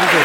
Danke.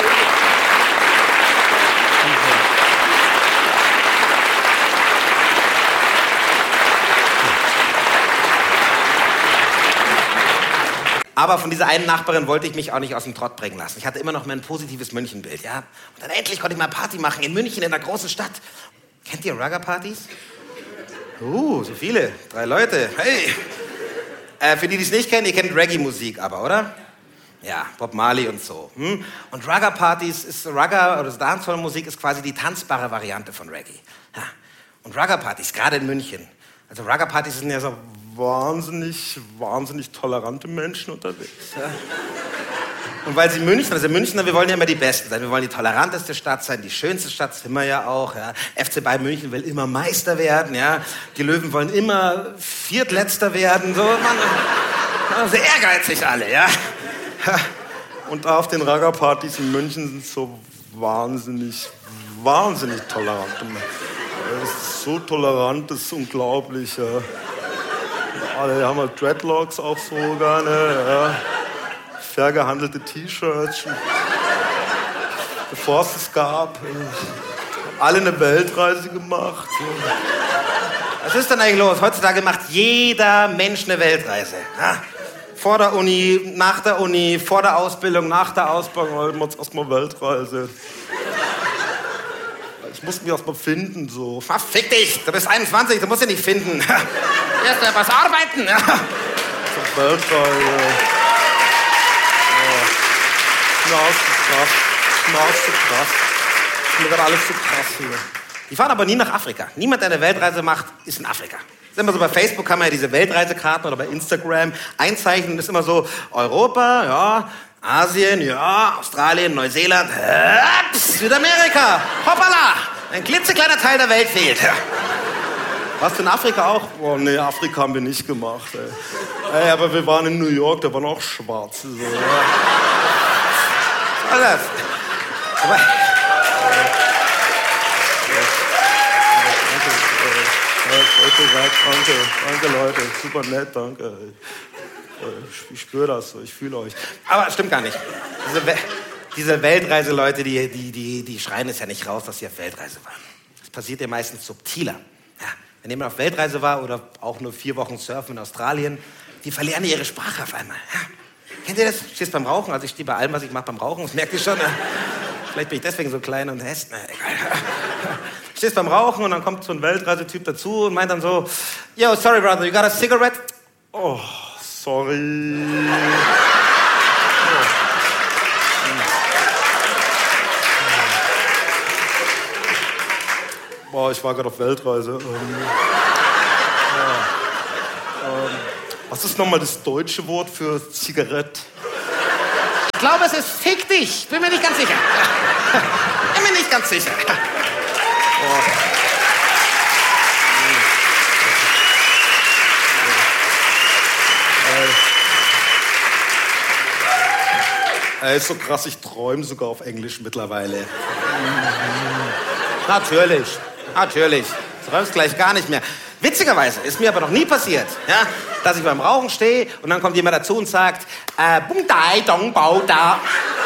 Aber von dieser einen Nachbarin wollte ich mich auch nicht aus dem Trott bringen lassen. Ich hatte immer noch mein positives Münchenbild, ja. Und dann endlich konnte ich mal Party machen in München, in einer großen Stadt. Kennt ihr Rugger-Partys? So viele. 3 Leute. Hey. Für die es nicht kennen, ihr kennt Reggae-Musik aber, oder? Ja, Bob Marley und so. Und Rugger-Partys ist Rugger oder Dancehall-Musik ist quasi die tanzbare Variante von Reggae. Ja. Und Rugger-Partys, gerade in München. Also Rugger-Partys sind ja so wahnsinnig tolerante Menschen unterwegs. Ja. Und weil sie Münchner, wir wollen ja immer die Besten sein. Wir wollen die toleranteste Stadt sein, die schönste Stadt sind wir ja auch. Ja. FC Bayern München will immer Meister werden. Ja. Die Löwen wollen immer Viertletzter werden. So, man, sehr ehrgeizig alle. Ja. Und auf den Rugger-Partys in München sind so wahnsinnig tolerante Menschen. Das ist so tolerant, das ist unglaublich. Ja. Alle haben halt Dreadlocks auch sogar, ne? Ja. Fair gehandelte T-Shirts. Bevor es gab. Alle eine Weltreise gemacht. Was ist denn eigentlich los? Heutzutage macht jeder Mensch eine Weltreise. Ja? Vor der Uni, nach der Uni, vor der Ausbildung, nach der Ausbildung. Halt mal erstmal Weltreise. Ich muss mich erstmal finden, so. Ach, fick dich! Du bist 21, du musst dich nicht finden. Erst mal was arbeiten. Ja. Weltreise. Schnauz zu krass. Ich finde gerade alles zu krass hier. Die fahren aber nie nach Afrika. Niemand, der eine Weltreise macht, ist in Afrika. Das ist immer so, bei Facebook kann man ja diese Weltreisekarten oder bei Instagram einzeichnen. Das ist immer so, Europa, ja, Asien, ja, Australien, Neuseeland, Südamerika, hoppala, ein klitzekleiner Teil der Welt fehlt. Warst du in Afrika auch? Oh nee, Afrika haben wir nicht gemacht. Ey, aber wir waren in New York, da waren auch Schwarze. So, ja. Alles. Aber Danke Leute, super nett, danke. Ich spüre das so, ich fühle euch. Aber stimmt gar nicht. Diese Weltreiseleute, die schreien es ja nicht raus, dass sie auf Weltreise waren. Das passiert ja meistens subtiler. Ja, wenn jemand auf Weltreise war oder auch nur 4 Wochen surfen in Australien, die verlernen ihre Sprache auf einmal. Ja. Kennt ihr das? Du stehst beim Rauchen, also ich stehe bei allem, was ich mache beim Rauchen, das merkt ihr schon. Ja. Vielleicht bin ich deswegen so klein und hässlich. Egal. Du stehst beim Rauchen und dann kommt so ein Weltreisetyp dazu und meint dann so, yo, sorry brother, you got a cigarette? Oh, sorry. Boah, ich war gerade auf Weltreise. Was ist nochmal das deutsche Wort für Zigarette? Ich glaube, es ist fick dich. Bin mir nicht ganz sicher. Bin mir nicht ganz sicher. Ist so krass, ich träume sogar auf Englisch mittlerweile. Natürlich. Du träumst gleich gar nicht mehr. Witzigerweise ist mir aber noch nie passiert, ja, dass ich beim Rauchen stehe und dann kommt jemand dazu und sagt, bum dai dong bau da.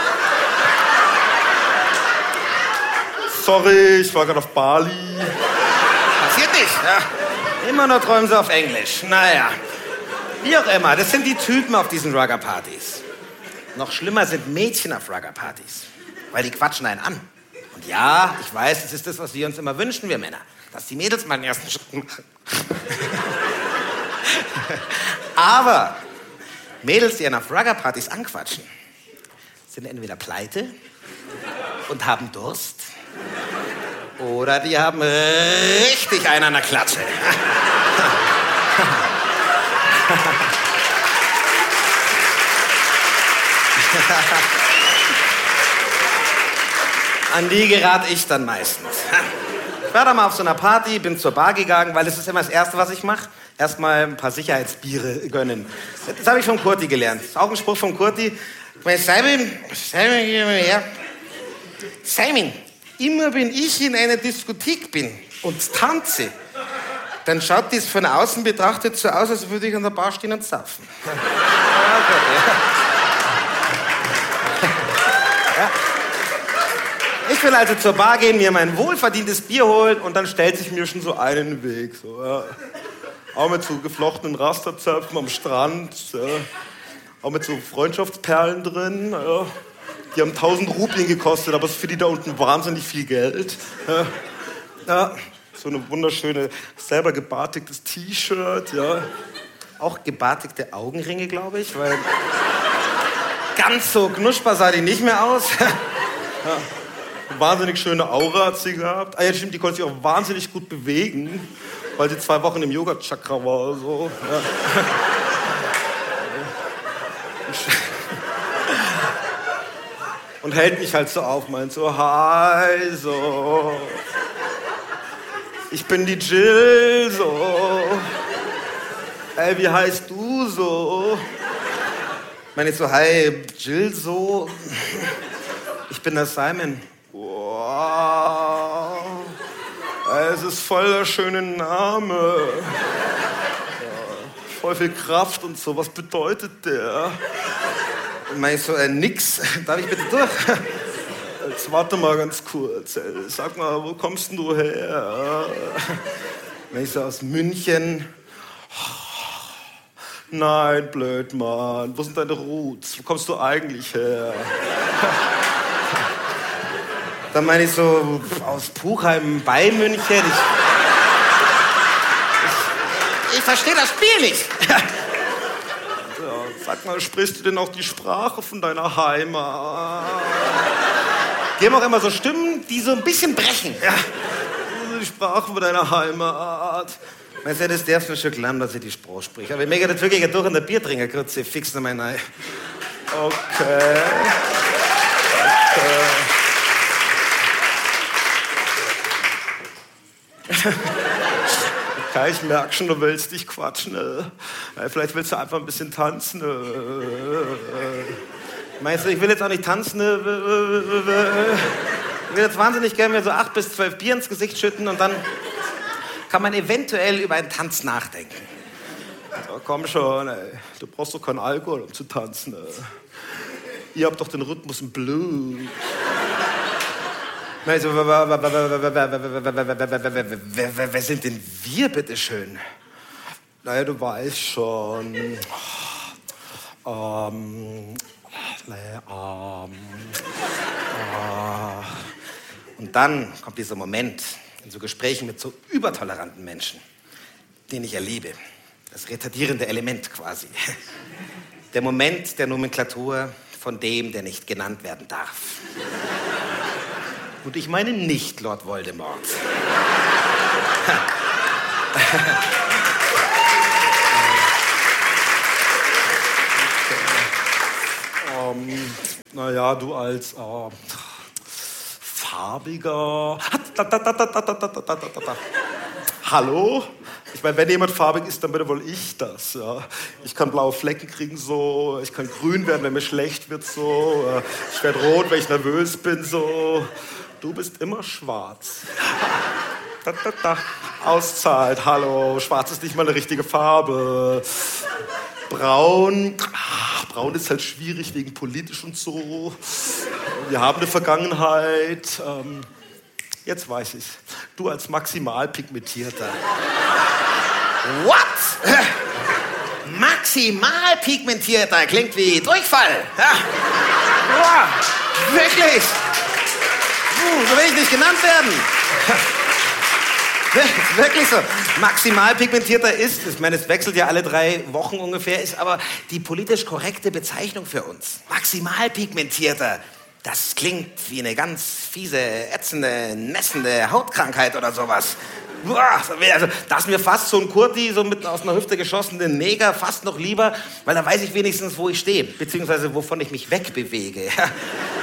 Sorry, ich war gerade auf Bali. Passiert nicht, ja. Immer nur träumen sie auf Englisch. Naja, wie auch immer, das sind die Typen auf diesen Rugger-Partys. Noch schlimmer sind Mädchen auf Rugger-Partys, weil die quatschen einen an. Und ja, ich weiß, das ist das, was wir uns immer wünschen, wir Männer. Dass die Mädels mal den ersten Schritt machen. Aber Mädels, die einen auf Rugger-Partys anquatschen, sind entweder pleite und haben Durst oder die haben richtig einen an der Klatsche. An die gerate ich dann meistens. Ich war da mal auf so einer Party, bin zur Bar gegangen, weil das ist immer das Erste, was ich mache. Erstmal ein paar Sicherheitsbiere gönnen. Das habe ich von Kurti gelernt. Das ist auch ein Spruch von Kurti. Simon, immer wenn ich in einer Diskothek bin und tanze, dann schaut das von außen betrachtet so aus, als würde ich an der Bar stehen und saufen. Ja. Ich will also zur Bar gehen, mir mein wohlverdientes Bier holen und dann stellt sich mir schon so einen in den Weg. So, ja. Auch mit so geflochtenen Rasterzöpfen am Strand. Ja. Auch mit so Freundschaftsperlen drin. Ja. Die haben 1000 Rupien gekostet, aber es ist für die da unten wahnsinnig viel Geld. Ja. Ja. So eine wunderschöne, selber gebartigtes T-Shirt. Ja. Auch gebartigte Augenringe, glaube ich, weil ganz so knusperbar sah die nicht mehr aus. Ja. Wahnsinnig schöne Aura hat sie gehabt. Ah ja, stimmt, die konnte sich auch wahnsinnig gut bewegen, weil sie 2 Wochen im Yoga-Chakra war. So. Ja. Und hält mich halt so auf, meint so, hi, so. Ich bin die Jill, so. Ey, wie heißt du, so? Meine ich so, hi, Jill, so. Ich bin der Simon. Wow. Es ist voll der schöne Name. Ja, voll viel Kraft und so. Was bedeutet der? Und meine ich so, nix. Darf ich bitte durch? Jetzt warte mal ganz kurz. Sag mal, wo kommst denn du her? Meine ich so, aus München. Nein, blöd, Mann. Wo sind deine Roots? Wo kommst du eigentlich her? Dann meine ich so, aus Puchheim bei München. Ich verstehe das Spiel nicht. Ja, sag mal, sprichst du denn auch die Sprache von deiner Heimat? Die haben auch immer so Stimmen, die so ein bisschen brechen. Ja. Die Sprache von deiner Heimat. Meinst du, das darfst du ein Stück Lamm, dass ich die Sprache spreche. Aber ich möchte das wirklich durch in der Biertrinker, kurz, ich fix noch mal rein. Okay. Okay, ich merke schon, du willst dich quatschen. Vielleicht willst du einfach ein bisschen tanzen. Meinst du, ich will jetzt auch nicht tanzen? Ich will jetzt wahnsinnig gerne mir so 8 bis 12 Bier ins Gesicht schütten und dann kann man eventuell über einen Tanz nachdenken. So, komm schon, ey. Du brauchst doch keinen Alkohol, um zu tanzen. Ihr habt doch den Rhythmus im Blut. Also, wer sind denn wir, bitteschön? Naja, du weißt schon. Und dann kommt dieser Moment in so Gesprächen mit so übertoleranten Menschen, den ich erlebe. Das retardierende Element quasi. Der Moment der Nomenklatur von dem, der nicht genannt werden darf. Und ich meine nicht Lord Voldemort. Naja, du als farbiger... Hallo? Ich meine, wenn jemand farbig ist, dann bitte wohl ich das. Ja. Ich kann blaue Flecken kriegen, so. Ich kann grün werden, wenn mir schlecht wird, so. Ich werde rot, wenn ich nervös bin, so. Du bist immer schwarz. Auszahlt, hallo. Schwarz ist nicht mal eine richtige Farbe. Braun. Braun ist halt schwierig wegen politisch und so. Wir haben eine Vergangenheit. Jetzt weiß ich's. Du als maximal pigmentierter. What? Maximal pigmentierter klingt wie Durchfall. Ja. Wow. Wirklich? So will ich nicht genannt werden. Wirklich so. Maximal pigmentierter ist, ich meine, es wechselt ja alle 3 Wochen ungefähr, ist aber die politisch korrekte Bezeichnung für uns. Maximal pigmentierter. Das klingt wie eine ganz fiese, ätzende, nässende Hautkrankheit oder sowas. Also, da ist mir fast so ein Kurti, so mit aus einer Hüfte geschossenen Neger, fast noch lieber, weil da weiß ich wenigstens, wo ich stehe, beziehungsweise wovon ich mich wegbewege.